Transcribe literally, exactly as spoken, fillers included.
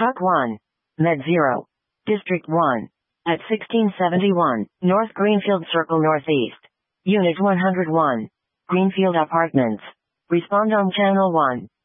Truck one. Med zero. District one. At sixteen seventy-one, North Greenfield Circle Northeast. Unit one hundred one. Greenfield Apartments. Respond on Channel one.